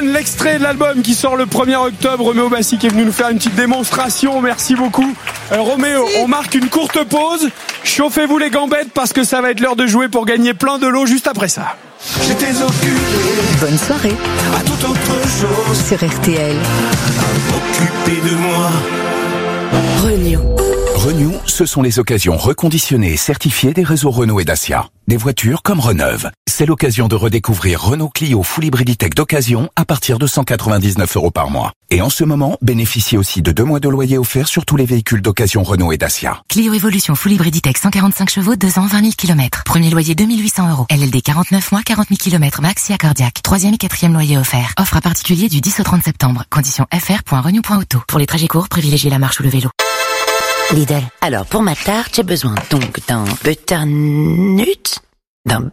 Stone, l'extrait de l'album qui sort le 1er octobre. Roméo Bassi qui est venu nous faire une petite démonstration. Merci beaucoup. Roméo, on marque une courte pause. Chauffez-vous les gambettes parce que ça va être l'heure de jouer pour gagner plein de lots juste après ça. J'étais occupé. Bonne soirée. À toute autre chose. Sur RTL. Occupé de moi. Renew. Renew, ce sont les occasions reconditionnées et certifiées des réseaux Renault et Dacia. Des voitures comme reneuves. C'est l'occasion de redécouvrir Renault Clio Full Hybrid E-Tech d'occasion à partir de 199 € par mois. Et en ce moment, bénéficiez aussi de 2 mois de loyer offert sur tous les véhicules d'occasion Renault et Dacia. Clio Evolution Full Hybrid E-Tech 145 chevaux, 2 ans, 20 000 km. Premier loyer 2 800 €. LLD 49 mois, 40 000 km max et accordiaque. 3e et 4e loyer offert. Offre à particulier du 10 au 30 septembre. Conditions fr.renew.auto. Pour les trajets courts, privilégiez la marche ou le vélo. Lidl. Alors, pour ma tarte, j'ai besoin donc d'un butternut, d'un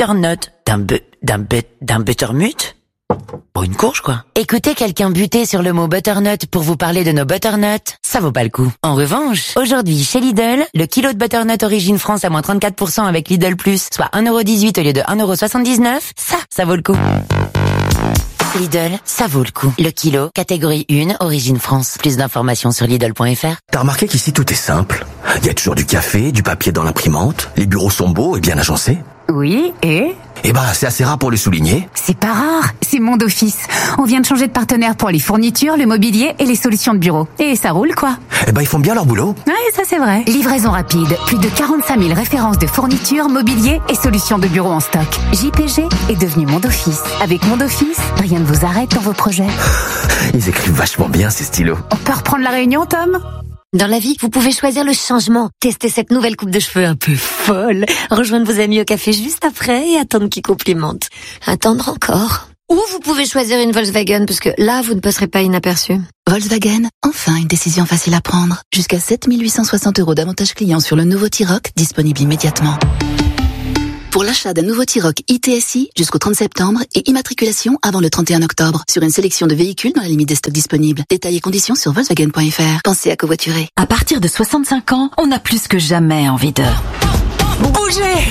buttermut. Pour une courge, quoi. Écoutez quelqu'un buter sur le mot butternut pour vous parler de nos butternuts, ça vaut pas le coup. En revanche, aujourd'hui, chez Lidl, le kilo de butternut origine France à moins 34% avec Lidl Plus, soit 1,18 € au lieu de 1,79 €, ça vaut le coup. Lidl, ça vaut le coup. Le kilo, catégorie 1, origine France. Plus d'informations sur Lidl.fr. T'as remarqué qu'ici tout est simple. Il y a toujours du café, du papier dans l'imprimante, les bureaux sont beaux et bien agencés. Oui, et Eh ben, c'est assez rare pour le souligner. c'est pas rare, c'est Monde Office. On vient de changer de partenaire pour les fournitures, le mobilier et les solutions de bureau. Et ça roule, quoi. Eh ben, ils font bien leur boulot. Ouais, ça c'est vrai. Livraison rapide, plus de 45 000 références de fournitures, mobilier et solutions de bureau en stock. JPG est devenu Monde Office. Avec Monde Office, rien ne vous arrête dans vos projets. Ils écrivent vachement bien, ces stylos. On peut reprendre la réunion, Tom ? Dans la vie, vous pouvez choisir le changement. Tester cette nouvelle coupe de cheveux un peu folle. Rejoindre vos amis au café juste après et attendre qu'ils complimentent. Attendre encore. Ou vous pouvez choisir une Volkswagen parce que là, vous ne passerez pas inaperçu. Volkswagen, enfin une décision facile à prendre. Jusqu'à 7 860 € d'avantages clients sur le nouveau T-Roc, disponible immédiatement. Pour l'achat d'un nouveau T-Roc ITSI jusqu'au 30 septembre et immatriculation avant le 31 octobre sur une sélection de véhicules dans la limite des stocks disponibles. Détails et conditions sur Volkswagen.fr. Pensez à covoiturer. À partir de 65 ans, on a plus que jamais envie de bouger.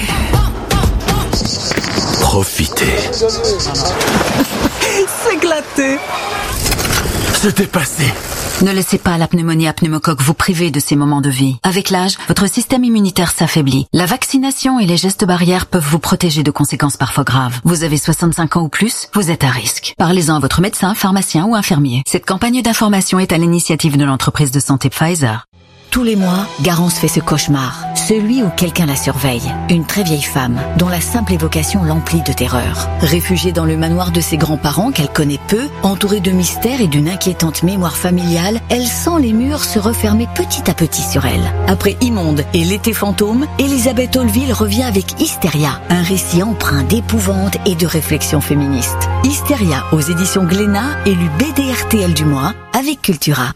Profitez. S'éclater. Se dépasser. Ne laissez pas la pneumonie à pneumocoque vous priver de ces moments de vie. Avec l'âge, votre système immunitaire s'affaiblit. La vaccination et les gestes barrières peuvent vous protéger de conséquences parfois graves. Vous avez 65 ans ou plus, vous êtes à risque. Parlez-en à votre médecin, pharmacien ou infirmier. Cette campagne d'information est à l'initiative de l'entreprise de santé Pfizer. Tous les mois, Garance fait ce cauchemar, celui où quelqu'un la surveille. Une très vieille femme, dont la simple évocation l'emplit de terreur. Réfugiée dans le manoir de ses grands-parents qu'elle connaît peu, entourée de mystères et d'une inquiétante mémoire familiale, elle sent les murs se refermer petit à petit sur elle. Après Immonde et L'été fantôme, Elisabeth Olville revient avec Hystéria, un récit empreint d'épouvante et de réflexion féministe. Hystéria aux éditions Glénat, élu BD RTL du mois, avec Cultura.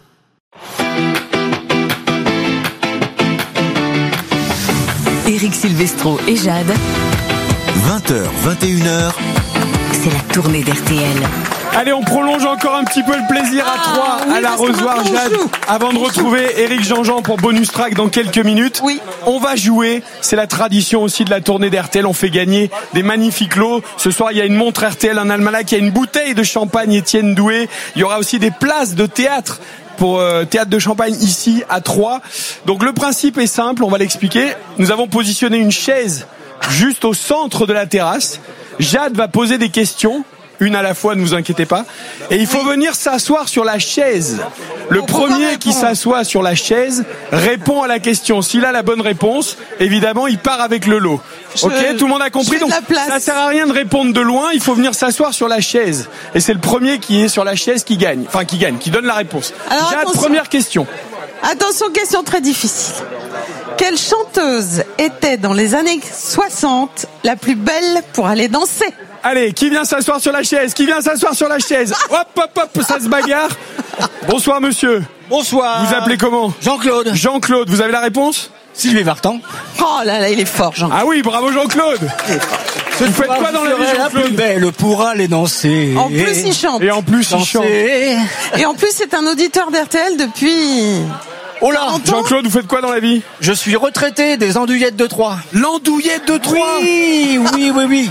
Éric Silvestro et Jade. 20h, 21h. C'est la tournée d'RTL. Allez, on prolonge encore un petit peu le plaisir à 3 à l'arrosoir, Jade, avant de retrouver Éric Jean-Jean pour bonus track dans quelques minutes. Oui. On va jouer, c'est la tradition aussi de la tournée d'RTL, on fait gagner des magnifiques lots. Ce soir, il y a une montre RTL, un almanach, il y a une bouteille de champagne Étienne Doué. Il y aura aussi des places de théâtre pour Théâtre de Champagne ici à Troyes. Donc le principe est simple, on va l'expliquer. Nous avons positionné une chaise juste au centre de la terrasse. Jade va poser des questions, une à la fois, ne vous inquiétez pas. Et il faut venir s'asseoir sur la chaise. Le premier qui s'assoit sur la chaise répond à la question. S'il a la bonne réponse, évidemment, il part avec le lot. Ok, tout le monde a compris. Donc ça sert à rien de répondre de loin, il faut venir s'asseoir sur la chaise. Et c'est le premier qui est sur la chaise qui gagne. Enfin, qui donne la réponse. Alors, Jade, attention. première question. Attention, question très difficile. Quelle chanteuse était dans les années 60 la plus belle pour aller danser ? Allez, qui vient s'asseoir sur la chaise ? Qui vient s'asseoir sur la chaise ? Hop, hop, hop, ça se bagarre. Bonsoir, monsieur. Bonsoir. Vous appelez comment ? Jean-Claude. Jean-Claude, vous avez la réponse ? Sylvie Vartan. Oh là là, il est fort, Jean. Ah oui, bravo Jean-Claude. Vous faites quoi dans la vie, la plus Jean-Claude ? belle pour aller danser. En plus, il chante. Et en plus, il chante. Et en plus, c'est un auditeur d'RTL depuis... Oh là, Jean-Claude, vous faites quoi dans la vie ? Je suis retraité des Andouillettes de Troyes. L'Andouillette de Troyes ? Oui.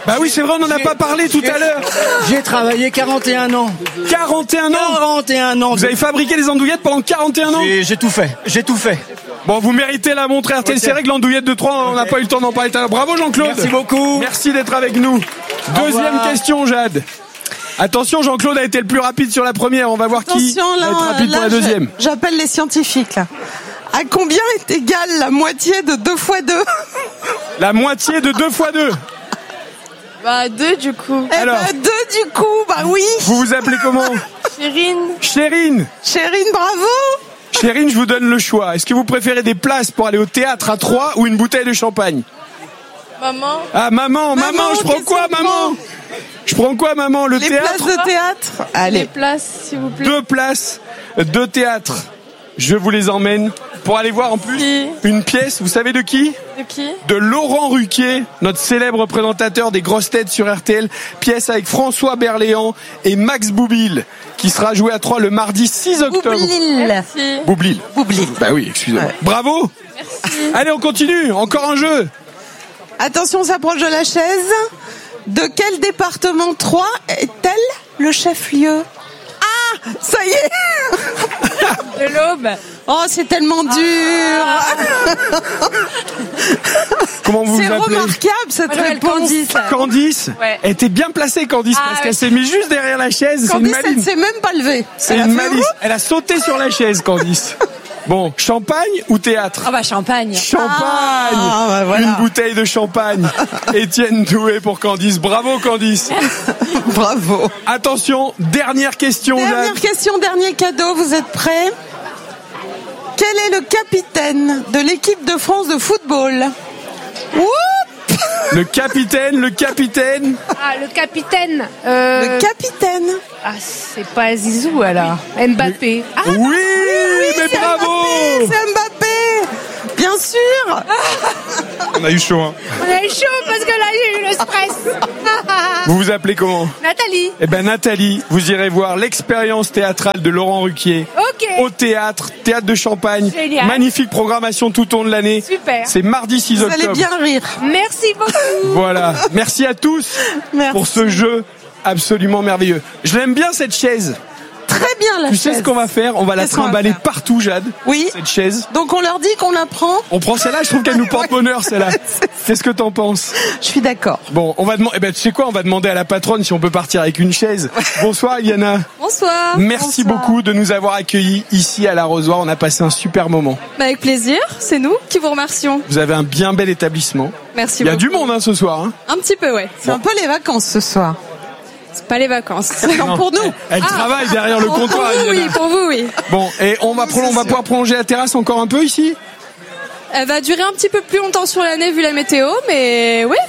Bah oui, c'est vrai, on en a pas parlé tout à l'heure. J'ai travaillé 41 ans. 41 ans. 41 ans. Vous avez fabriqué les andouillettes pendant 41 ans? J'ai tout fait. Bon, vous méritez la montre RTL. C'est vrai que l'andouillette de 3, on n'a pas eu le temps d'en parler tout à l'heure. Bravo Jean-Claude. Merci beaucoup. Merci d'être avec nous. Deuxième question, Jade. Attention, Jean-Claude a été le plus rapide sur la première. On va voir qui va être rapide pour la deuxième. J'appelle les scientifiques, là. À combien est égale la moitié de 2 x 2? La moitié de 2 x 2. Bah 2 du coup. Alors, 2 du coup, bah oui. Vous vous appelez comment? Chérine, bravo. Chérine, je vous donne le choix. Est-ce que vous préférez des places pour aller au théâtre à 3 ou une bouteille de champagne? Maman. Ah, maman, je prends quoi, maman? Je prends quoi, maman? Le théâtre? Les places de théâtre. Allez. Les places, s'il vous plaît. 2 places de théâtre. Je vous les emmène pour aller voir en plus une pièce. Vous savez de qui? De qui? De Laurent Ruquier, notre célèbre présentateur des grosses têtes sur RTL. Pièce avec François Berléand et Max Boublil, qui sera joué à 3 le mardi 6 octobre. Boublil. Boublil. Bah oui, excusez-moi. Ouais. Bravo. Merci. Allez, on continue. Encore un jeu. Attention, on s'approche de la chaise. De quel département 3 est-elle le chef-lieu? Ah, ça y est. De l'Aube. Oh, c'est tellement dur. Comment vous vous appelez? C'est remarquable cette réponse. Candice. Ouais. Elle était bien placée, Candice, parce qu'elle s'est mise juste derrière la chaise. Candice, c'est une elle s'est même pas levée. C'est une malice. Elle a sauté sur la chaise, Candice. Bon, champagne ou théâtre? Ah bah champagne. Champagne. Voilà. Une bouteille de champagne. Étienne Doué pour Candice. Bravo Candice. Bravo. Attention, dernière question. Dernière question, dernier cadeau. Vous êtes prêts? Quel est le capitaine de l'équipe de France de football? Woup! Le capitaine. Ah, le capitaine. Le capitaine. Ah, c'est pas Zizou alors. Mbappé. Ah, oui, mais bravo. C'est Mbappé. Bien sûr. On a eu chaud, hein. On a eu chaud parce que là j'ai eu le stress. Vous vous appelez comment? Nathalie. Eh ben Nathalie, vous irez voir l'expérience théâtrale de Laurent Ruquier. Ok. Au théâtre de Champagne. Génial. Magnifique programmation tout au long de l'année. Super. C'est mardi 6 octobre. Vous allez bien rire. Merci beaucoup. Voilà. Merci à tous pour ce jeu absolument merveilleux. Je l'aime bien cette chaise. Très bien la chaise. Tu sais ce qu'on va faire? On va la trimballer partout, Jade. Oui. Cette chaise. Donc on leur dit qu'on la prend. On prend celle-là, je trouve qu'elle nous porte bonheur, celle-là. Qu'est-ce que t'en penses? Je suis d'accord. Bon, on va demander, tu sais quoi? On va demander à la patronne si on peut partir avec une chaise. Bonsoir, Iliana. Bonsoir. Merci beaucoup de nous avoir accueillis ici à l'Arrosoir. On a passé un super moment. Bah avec plaisir. C'est nous qui vous remercions. Vous avez un bien bel établissement. Merci. Il y a du monde, ce soir, hein. Un petit peu, ouais. C'est un peu les vacances ce soir. C'est pas les vacances. Non, pour nous. Elle travaille derrière le comptoir. Pour vous, oui, pour vous, oui. Bon, et on va pouvoir prolonger la terrasse encore un peu ici? Elle va durer un petit peu plus longtemps sur l'année vu la météo, mais oui.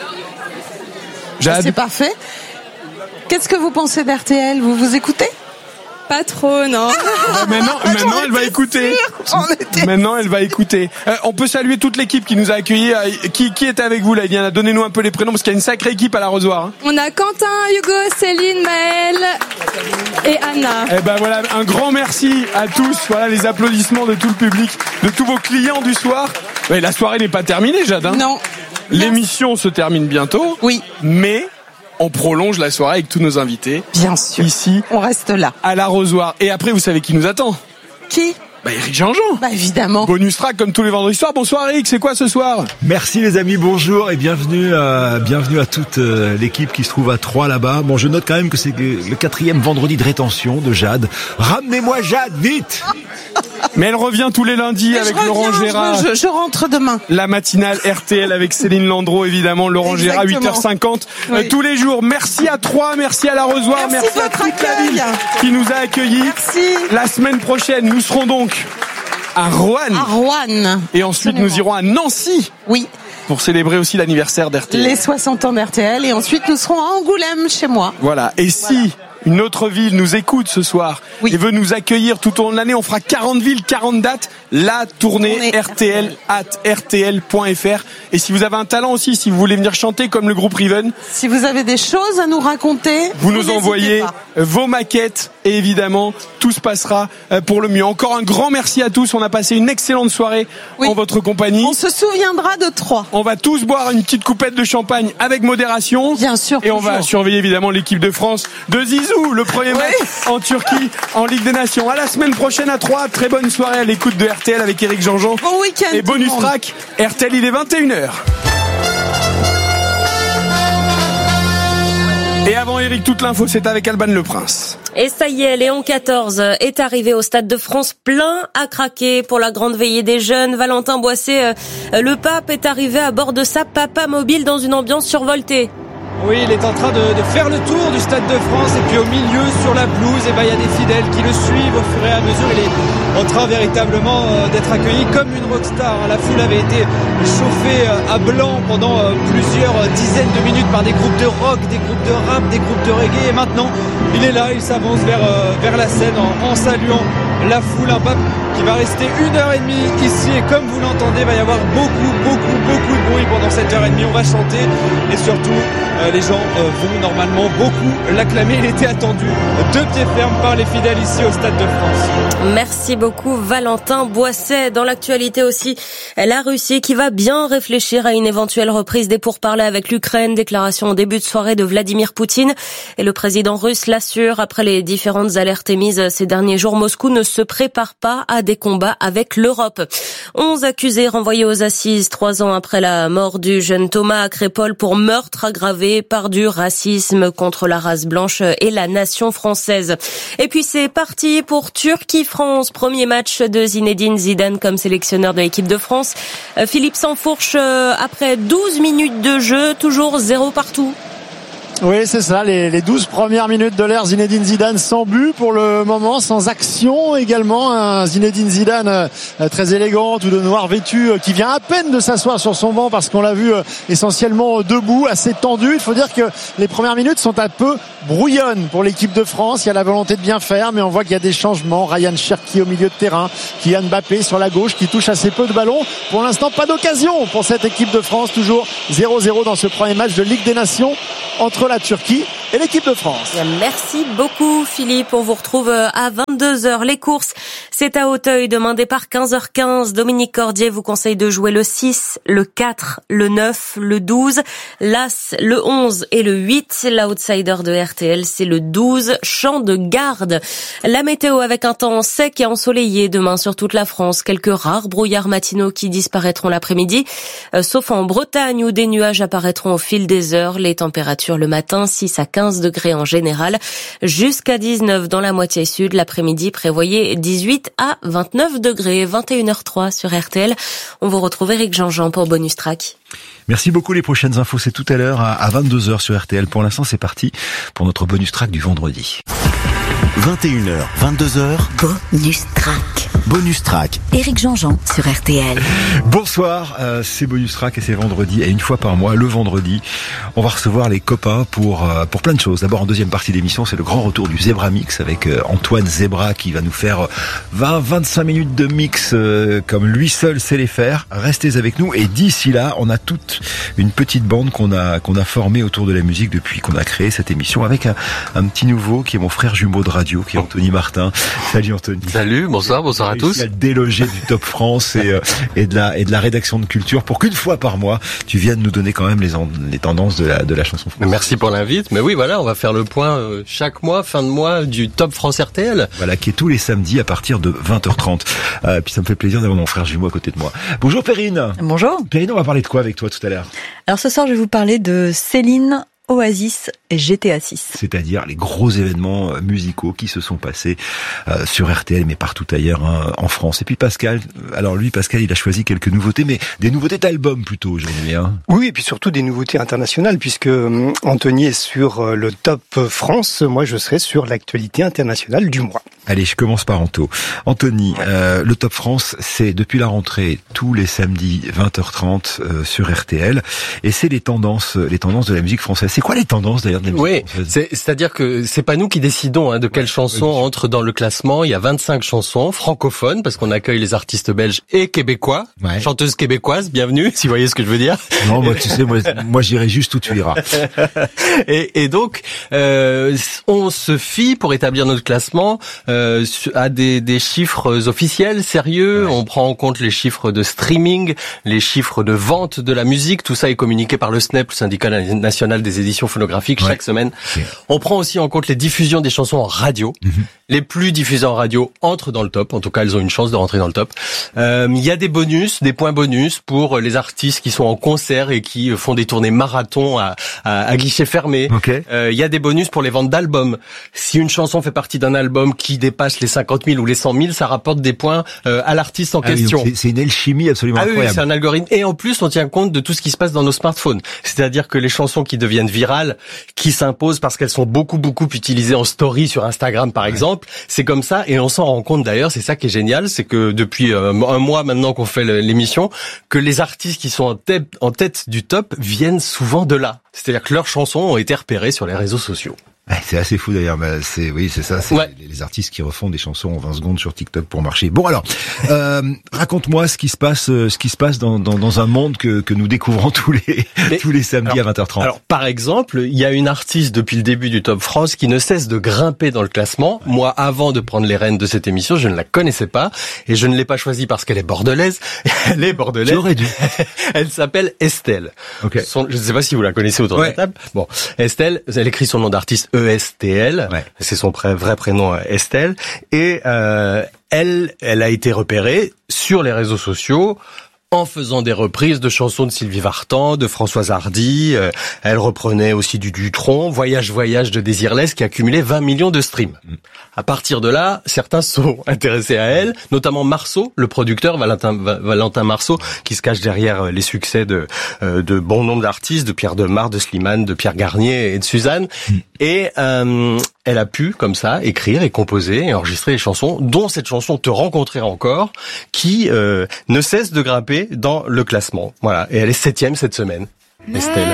C'est parfait. Qu'est-ce que vous pensez d'RTL? Vous vous écoutez? Pas trop, non. Maintenant, elle va écouter. Maintenant, elle va écouter. On peut saluer toute l'équipe qui nous a accueillis. Qui était avec vous là? Diana, donnez-nous un peu les prénoms parce qu'il y a une sacrée équipe à l'Arrosoir. Hein. On a Quentin, Hugo, Céline, Maëlle et Anna. Eh ben voilà, un grand merci à tous. Voilà les applaudissements de tout le public, de tous vos clients du soir. Ouais, la soirée n'est pas terminée, Jade. Hein. Non. L'émission se termine bientôt. Oui. Mais on prolonge la soirée avec tous nos invités. Bien sûr. Ici. On reste là. À l'Arrosoir. Et après, vous savez qui nous attend? Qui? Bah Eric Jean-Jean. Bah évidemment. Bonus track comme tous les vendredis soirs. Bonsoir Eric, c'est quoi ce soir? Merci les amis, bonjour et bienvenue à toute l'équipe qui se trouve à 3 là-bas. Bon, je note quand même que c'est le 4e vendredi de rétention de Jade. Ramenez-moi Jade, vite! Mais elle revient tous les lundis avec Laurent Gérard. Je rentre demain. La matinale RTL avec Céline Landreau, évidemment. Laurent Gérard, 8h50. Oui. Tous les jours. Merci à 3, merci à l'Arrosoir, merci à toute la ville qui nous a accueillis. Merci. La semaine prochaine, nous serons donc à Roanne. À Roanne. Et ensuite, nous irons à Nancy. Oui. Pour célébrer aussi l'anniversaire d'RTL. Les 60 ans d'RTL. Et ensuite, nous serons à Angoulême, chez moi. Voilà. Et si une autre ville nous écoute ce soir et veut nous accueillir tout au long de l'année, on fera 40 villes, 40 dates, la tournée RTL@rtl.fr. Et si vous avez un talent aussi, si vous voulez venir chanter comme le groupe Riven, si vous avez des choses à nous raconter, vous nous envoyez vos maquettes et évidemment tout se passera pour le mieux. Encore un grand merci à tous, on a passé une excellente soirée en votre compagnie. On se souviendra de 3. On va tous boire une petite coupette de champagne avec modération. Bien sûr. Et on va surveiller évidemment l'équipe de France de Zizou, le premier match en Turquie en Ligue des Nations. À la semaine prochaine à 3. Très bonne soirée à l'écoute de RTL avec Éric Jean-Jean. Bon week-end. Et bonus track, RTL, il est 21h. Et avant Eric, toute l'info, c'est avec Alban Le Prince. Et ça y est, Léon XIV est arrivé au Stade de France plein à craquer pour la grande veillée des jeunes. Valentin Boisset, le pape, est arrivé à bord de sa Papa Mobile dans une ambiance survoltée. Oui, il est en train de faire le tour du Stade de France et puis au milieu, sur la pelouse, il y a des fidèles qui le suivent au fur et à mesure. Il est en train véritablement d'être accueilli comme une rockstar. La foule avait été chauffée à blanc pendant plusieurs dizaines de minutes par des groupes de rock, des groupes de rap, des groupes de reggae. Et maintenant, il est là, il s'avance vers la scène en saluant la foule. Un pape qui va rester 1h30 ici et comme vous l'entendez, il va y avoir beaucoup de bruit pendant cette heure et demie. On va chanter et surtout les gens vont normalement beaucoup l'acclamer. Il était attendu de pied ferme par les fidèles ici au Stade de France. Merci beaucoup Valentin Boisset. Dans l'actualité aussi, la Russie qui va bien réfléchir à une éventuelle reprise des pourparlers avec l'Ukraine. Déclaration en début de soirée de Vladimir Poutine. Et le président russe l'assure, après les différentes alertes émises ces derniers jours, Moscou ne se prépare pas à des combats avec l'Europe. 11 accusés renvoyés aux assises 3 ans après la mort du jeune Thomas à Crépol pour meurtre aggravé par du racisme contre la race blanche et la nation française. Et puis c'est parti pour Turquie-France, premier match de Zinedine Zidane comme sélectionneur de l'équipe de France. Philippe Sansfourche, après 12 minutes de jeu, toujours 0 partout. Oui, c'est ça, les 12 premières minutes de l'ère Zinedine Zidane sans but pour le moment, sans action également. Un Zinedine Zidane très élégant, tout de noir vêtu, qui vient à peine de s'asseoir sur son banc parce qu'on l'a vu essentiellement debout, assez tendu. Il faut dire que les premières minutes sont un peu brouillonnes pour l'équipe de France. Il y a la volonté de bien faire, mais on voit qu'il y a des changements. Ryan Cherki au milieu de terrain, Kylian Mbappé sur la gauche qui touche assez peu de ballons. Pour l'instant, pas d'occasion pour cette équipe de France. Toujours 0-0 dans ce premier match de Ligue des Nations entre la Turquie et l'équipe de France. Merci beaucoup Philippe, on vous retrouve à 22h. Les courses, c'est à Auteuil, demain départ 15h15. Dominique Cordier vous conseille de jouer le 6, le 4, le 9, le 12, l'As, le 11 et le 8. L'outsider de RTL, c'est le 12, Champ de Garde. La météo avec un temps sec et ensoleillé demain sur toute la France. Quelques rares brouillards matinaux qui disparaîtront l'après-midi, sauf en Bretagne où des nuages apparaîtront au fil des heures. Les températures le matin, 6 à 15 degrés en général, jusqu'à 19 dans la moitié sud. L'après-midi, prévoyez 18 à 29 degrés, 21h03 sur RTL. On vous retrouve Éric Jean-Jean pour Bonus Track. Merci beaucoup. Les prochaines infos, c'est tout à l'heure à 22h sur RTL. Pour l'instant, c'est parti pour notre Bonus Track du vendredi. 21h, 22h. Bonus Track. Bonus Track. Éric Jean-Jean sur RTL. Bonsoir, c'est Bonus Track et c'est vendredi. Et une fois par mois, le vendredi, on va recevoir les copains pour plein de choses. D'abord, en deuxième partie d'émission, c'est le grand retour du Zebra Mix avec Antoine Zebra qui va nous faire 20-25 minutes de mix comme lui seul sait les faire. Restez avec nous et d'ici là, on a toute une petite bande qu'on a formée autour de la musique depuis qu'on a créé cette émission avec un petit nouveau qui est mon frère jumeau de radio, qui est Anthony Martin. Salut Anthony. Salut, bonsoir à tous. À déloger du Top France et de la rédaction de culture pour qu'une fois par mois, tu viennes nous donner quand même les tendances de la chanson française. Merci pour l'invite. Mais oui, voilà, on va faire le point chaque mois, fin de mois, du Top France RTL. Voilà, qui est tous les samedis à partir de 20h30. Puis ça me fait plaisir d'avoir mon frère jumeau à côté de moi. Bonjour Perrine. Bonjour. Perrine, on va parler de quoi avec toi tout à l'heure? Alors ce soir, je vais vous parler de Céline, Oasis et GTA 6. C'est-à-dire les gros événements musicaux qui se sont passés sur RTL, mais partout ailleurs en France. Et puis Pascal, alors lui, Pascal, il a choisi quelques nouveautés, mais des nouveautés d'albums plutôt aujourd'hui. Oui, et puis surtout des nouveautés internationales, puisque Anthony est sur le Top France. Moi, je serai sur l'actualité internationale du mois. Allez, je commence par Anthony, le Top France, c'est depuis la rentrée tous les samedis 20h30 sur RTL, et c'est les tendances de la musique française. C'est quoi les tendances d'ailleurs de la musique française ? C'est-à-dire que c'est pas nous qui décidons de quelles chansons entrent dans le classement. Il y a 25 chansons francophones parce qu'on accueille les artistes belges et québécois, chanteuses québécoises. Bienvenue, si vous voyez ce que je veux dire. Non, moi tu sais, moi j'irai juste où tu iras. Et donc on se fie pour établir notre classement à des chiffres officiels, sérieux. On prend en compte les chiffres de streaming, les chiffres de vente de la musique. Tout ça est communiqué par le SNEP, le Syndicat national des éditions phonographiques, chaque semaine. On prend aussi en compte les diffusions des chansons en radio. Les plus diffusées en radio entrent dans le top. En tout cas, elles ont une chance de rentrer dans le top. Il y a des bonus, des points bonus pour les artistes qui sont en concert et qui font des tournées marathon à guichet fermé. Il y a des bonus pour les ventes d'albums. Si une chanson fait partie d'un album qui dépasse les 50 000 ou les 100 000, ça rapporte des points à l'artiste en question. Oui, c'est une alchimie absolument incroyable. Oui, c'est un algorithme. Et en plus, on tient compte de tout ce qui se passe dans nos smartphones. C'est-à-dire que les chansons qui deviennent virales, qui s'imposent parce qu'elles sont beaucoup utilisées en story sur Instagram, par exemple, c'est comme ça. Et on s'en rend compte d'ailleurs, c'est ça qui est génial, c'est que depuis un mois maintenant qu'on fait l'émission, que les artistes qui sont en tête du top viennent souvent de là. C'est-à-dire que leurs chansons ont été repérées sur les réseaux sociaux. C'est assez fou d'ailleurs, mais c'est ça, c'est les artistes qui refont des chansons en 20 secondes sur TikTok pour marcher. Bon alors, raconte-moi ce qui se passe dans un monde que nous découvrons tous les samedis à 20h30. Alors par exemple, il y a une artiste depuis le début du Top France qui ne cesse de grimper dans le classement. Moi, avant de prendre les rênes de cette émission, je ne la connaissais pas et je ne l'ai pas choisie parce qu'elle est bordelaise. Elle est bordelaise. J'aurais dû. Elle s'appelle Estelle. Je ne sais pas si vous la connaissez autour de la table. Bon, Estelle, elle écrit son nom d'artiste ESTL, c'est son vrai prénom Estelle, et elle a été repérée sur les réseaux sociaux en faisant des reprises de chansons de Sylvie Vartan, de Françoise Hardy. Elle reprenait aussi du Dutronc, Voyage de Désirless, qui a cumulé 20 millions de streams. À partir de là, certains sont intéressés à elle, notamment Marceau, le producteur Valentin Marceau, qui se cache derrière les succès de bon nombre d'artistes, de Pierre Demar, de Slimane, de Pierre Garnier et de Suzanne. Et elle a pu, comme ça, écrire et composer et enregistrer les chansons, dont cette chanson Te rencontrer encore, qui ne cesse de grimper dans le classement. Voilà. Et elle est 7e cette semaine, Estelle.